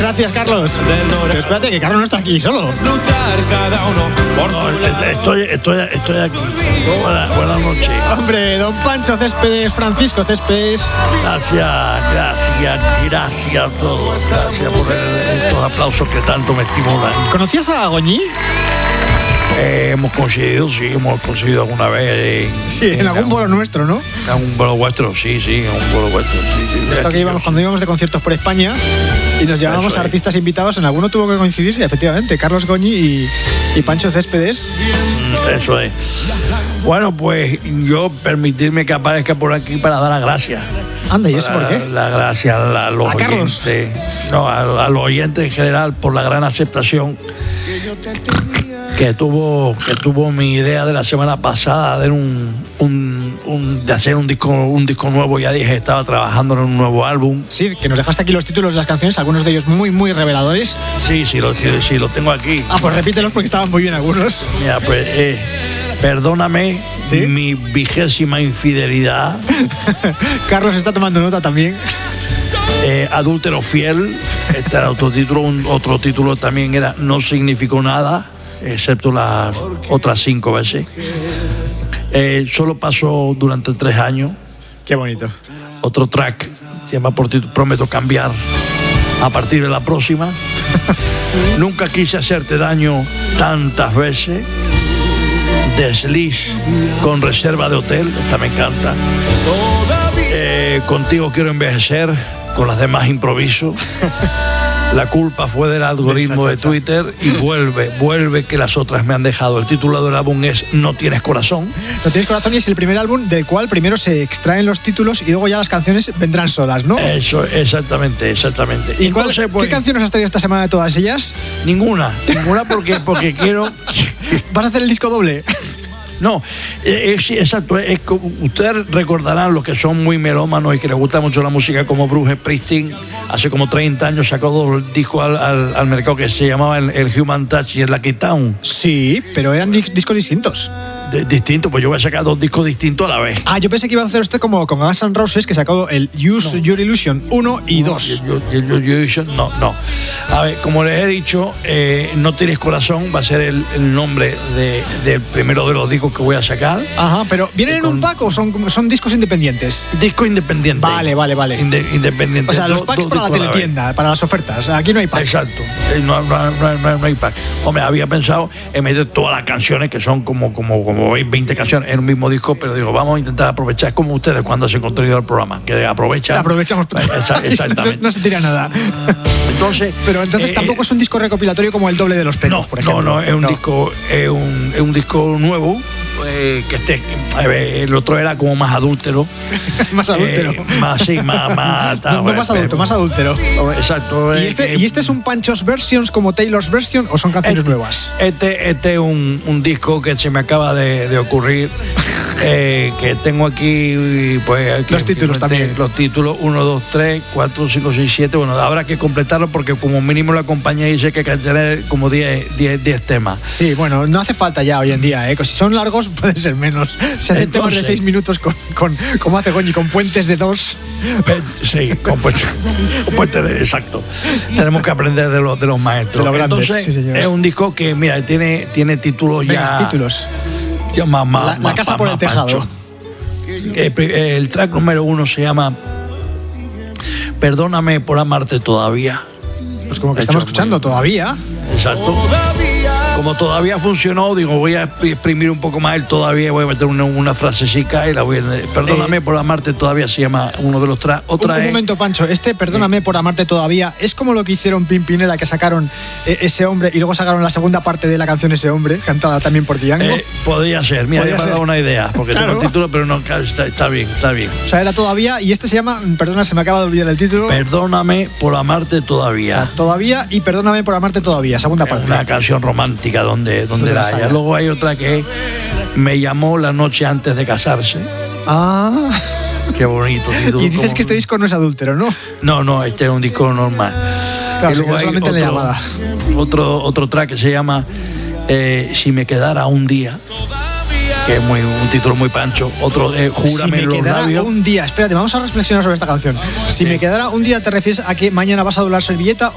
Gracias, Carlos. Pero espérate, que Carlos no está aquí solo. Estoy aquí. Buenas noches. Hombre, don Pancho Céspedes, Francisco Céspedes. Gracias a todos. Gracias por estos aplausos que tanto me estimulan. ¿Conocías a Goñi? Hemos conseguido alguna vez. En algún vuelo nuestro, ¿no? En un vuelo vuestro, sí. Esto que íbamos cuando íbamos de conciertos por España y nos llevábamos a artistas invitados, en alguno tuvo que coincidir, sí, efectivamente, Carlos Goñi y Pancho Céspedes. Eso es. Bueno, pues yo permitirme que aparezca por aquí para dar las gracias. Anda, ¿y eso por qué? Las gracias a los oyentes. A los oyentes en general por la gran aceptación que tuvo mi idea de la semana pasada de hacer un disco nuevo. Ya dije, estaba trabajando en un nuevo álbum. Sí, que nos dejaste aquí los títulos de las canciones, algunos de ellos muy, muy reveladores. Sí, lo tengo aquí. Pues repítelos porque estaban muy bien algunos. Mira, pues perdóname, ¿sí? Mi 20ª infidelidad. Carlos está tomando nota también. Adúltero fiel. Este era otro título también era No significó nada, excepto las otras 5 veces. Solo pasó durante 3 años. Qué bonito. Otro track se llama Prometo cambiar a partir de la próxima. Nunca quise hacerte daño tantas veces. Desliz con reserva de hotel, esta me encanta. Contigo quiero envejecer, con las demás improviso. La culpa fue del algoritmo de Twitter y vuelve que las otras me han dejado. El título del álbum es No tienes corazón. No tienes corazón y es el primer álbum del cual primero se extraen los títulos y luego ya las canciones vendrán solas, ¿no? Eso, exactamente. ¿Y entonces, ¿qué canciones has traído esta semana de todas ellas? Ninguna porque quiero... ¿Vas a hacer el disco doble? No, exacto. Ustedes recordarán los que son muy melómanos y que les gusta mucho la música, como Bruce Springsteen. Hace como 30 años sacó 2 discos al mercado que se llamaban el Human Touch y el Lucky Town. Sí, pero eran discos distintos. Distinto, pues yo voy a sacar 2 discos distintos a la vez. Yo pensé que iba a hacer usted como con Guns N' Roses, que sacó el Use Your Illusion 1 y 2. No. A ver, como les he dicho, No tienes corazón va a ser el nombre del primero de los discos que voy a sacar. Ajá, pero ¿vienen en un pack o son discos independientes? Disco independiente. Vale. Independiente. O sea, los packs para la teletienda, para las ofertas. Aquí no hay pack. Exacto. No hay pack. Hombre, había pensado en meter todas las canciones, que son como 20 canciones en un mismo disco, pero digo, vamos a intentar aprovechar. Es como ustedes cuando hacen contenido del programa, que aprovechamos. Exactamente. No se tira nada. Pero entonces tampoco es un disco recopilatorio como el Doble de los Pecos, por ejemplo. No, es un disco nuevo. Que el otro era como más adúltero. Más adúltero. Más adulto, más adúltero. Exacto. ¿Y este es un Pancho's Versions como Taylor's Version o son canciones nuevas? Este es un disco que se me acaba de ocurrir. Que tengo aquí, pues. Los títulos también. Los títulos 1, 2, 3, 4, 5, 6, 7. Bueno, habrá que completarlo porque como mínimo la compañía dice que hay que tener como 10 temas. Sí, bueno, no hace falta ya hoy en día, Si son largos, pueden ser menos. Se hacen temas de 6 minutos con como hace Goñi, con puentes de 2. Sí, con puentes exacto. Tenemos que aprender de los maestros. De los grandes, entonces, sí, es un disco que, mira, tiene títulos. Venga, títulos. La casa por el tejado. El track número 1 se llama Perdóname por amarte todavía. Pues como que estamos escuchando todavía. Exacto. Como todavía funcionó, digo, voy a exprimir un poco más el todavía, voy a meter una frasecita y la voy a... Perdóname por amarte todavía se llama uno de los tracks. Un momento, Pancho, Perdóname por amarte todavía es como lo que hicieron Pimpinela, que sacaron Ese Hombre y luego sacaron la segunda parte de la canción Ese Hombre, cantada también por Django. Podría ser, mira, me ha dado una idea, porque claro. Tengo el título, pero no, está bien. O sea, era todavía, y este se llama, perdona, se me acaba de olvidar el título. Perdóname por amarte todavía. Todavía y Perdóname por amarte todavía, segunda parte. Una canción romántica donde la haya. Luego hay otra que Me llamó la noche antes de casarse. Qué bonito. Y dices que este disco no es adúltero, ¿no? No, este es un disco normal. Claro, y luego hay solamente la llamada. Otro track que se llama Si me quedara un día, que es un título muy pancho. Otro, Júrame en los labios. Si me quedara un día, espérate, vamos a reflexionar sobre esta canción. Si me quedara un día, ¿te refieres a que mañana vas a doblar servilleta